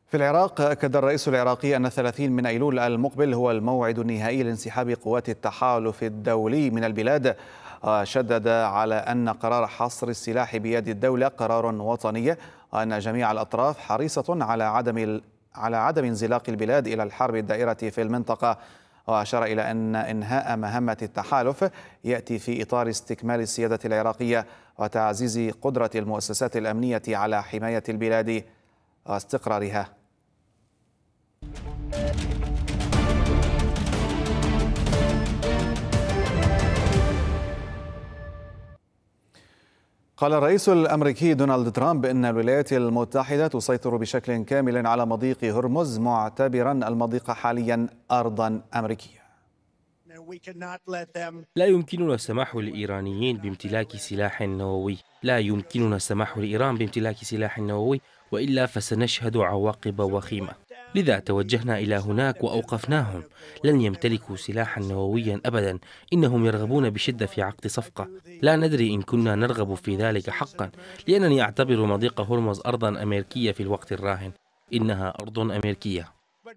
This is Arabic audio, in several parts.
في العراق أكد الرئيس العراقي أن 30 من أيلول المقبل هو الموعد النهائي لانسحاب قوات التحالف الدولي من البلاد. شدد على أن قرار حصر السلاح بيد الدولة قرار وطني، وأن جميع الأطراف حريصة على عدم انزلاق البلاد إلى الحرب الدائرة في المنطقة. وأشار إلى أن إنهاء مهمة التحالف يأتي في إطار استكمال السيادة العراقية وتعزيز قدرة المؤسسات الأمنية على حماية البلاد واستقرارها. قال الرئيس الأمريكي دونالد ترامب إن الولايات المتحدة تسيطر بشكل كامل على مضيق هرمز، معتبرا المضيق حاليا أرضا أمريكية. لا يمكننا السماح للإيرانيين بامتلاك سلاح نووي، لا يمكننا السماح لإيران بامتلاك سلاح نووي، وإلا فسنشهد عواقب وخيمة. لذا توجهنا إلى هناك وأوقفناهم. لن يمتلكوا سلاحا نوويا أبدا، إنهم يرغبون بشدة في عقد صفقة. لا ندري إن كنا نرغب في ذلك حقا، لأنني أعتبر مضيق هرمز أرضا أمريكية في الوقت الراهن. إنها أرض أمريكية.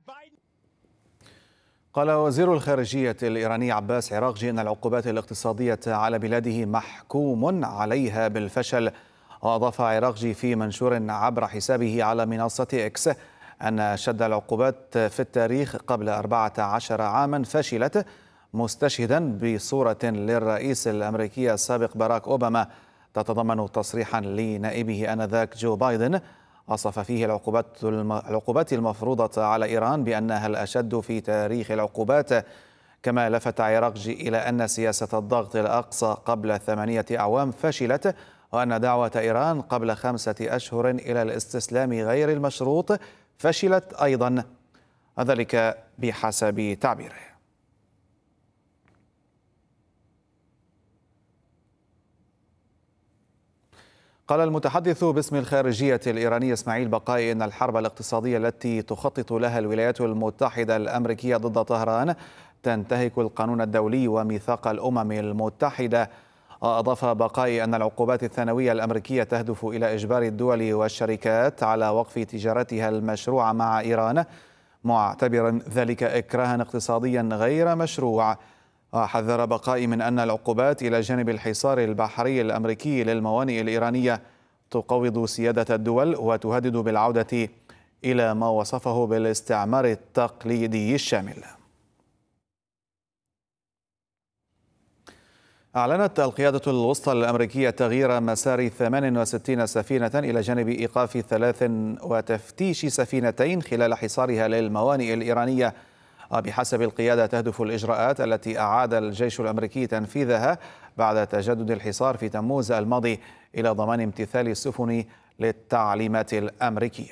قال وزير الخارجية الإيراني عباس عراقجي أن العقوبات الاقتصادية على بلاده محكوم عليها بالفشل. وأضاف عراقجي في منشور عبر حسابه على منصة إكس أن شد العقوبات في التاريخ قبل 14 عاما فشلت، مستشهدا بصورة للرئيس الأمريكي السابق باراك أوباما تتضمن تصريحا لنائبه آنذاك جو بايدن وصف فيه العقوبات المفروضة على إيران بأنها الأشد في تاريخ العقوبات. كما لفت عراقجي إلى أن سياسة الضغط الأقصى قبل 8 أعوام فشلت، وأن دعوة إيران قبل 5 أشهر إلى الاستسلام غير المشروط فشلت أيضا، وذلك بحسب تعبيره. قال المتحدث باسم الخارجية الإيرانية إسماعيل بقائي إن الحرب الاقتصادية التي تخطط لها الولايات المتحدة الأمريكية ضد طهران تنتهك القانون الدولي وميثاق الأمم المتحدة. أضاف بقائي أن العقوبات الثانوية الأمريكية تهدف إلى إجبار الدول والشركات على وقف تجارتها المشروعة مع إيران، معتبرا ذلك إكراها اقتصاديا غير مشروع. وحذر بقائي من أن العقوبات إلى جانب الحصار البحري الأمريكي للموانئ الإيرانية تقوض سيادة الدول وتهدد بالعودة إلى ما وصفه بالاستعمار التقليدي الشامل. أعلنت القيادة الوسطى الأمريكية تغيير مسار 68 سفينة إلى جانب إيقاف 3 وتفتيش سفينتين خلال حصارها للموانئ الإيرانية. وبحسب القيادة تهدف الإجراءات التي أعاد الجيش الأمريكي تنفيذها بعد تجدد الحصار في تموز الماضي إلى ضمان امتثال السفن للتعليمات الأمريكية.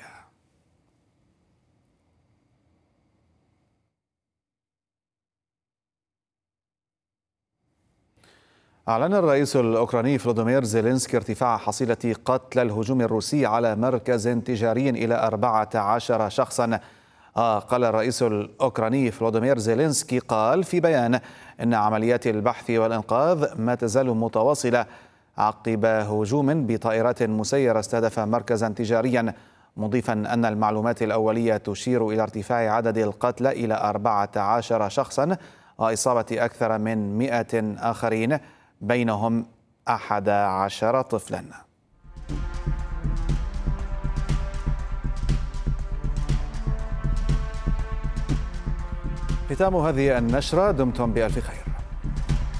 أعلن الرئيس الأوكراني فلوديمير زيلينسكي ارتفاع حصيلة قتلى الهجوم الروسي على مركز تجاري إلى 14 شخصا. قال الرئيس الأوكراني فلوديمير زيلينسكي قال في بيان إن عمليات البحث والإنقاذ ما تزال متواصلة عقب هجوم بطائرات مسيرة استهدف مركزا تجاريا، مضيفا أن المعلومات الأولية تشير إلى ارتفاع عدد القتلى إلى 14 شخصا وإصابة أكثر من 100 آخرين بينهم 11 طفلا. ختام هذه النشرة، دمتم بألف خير.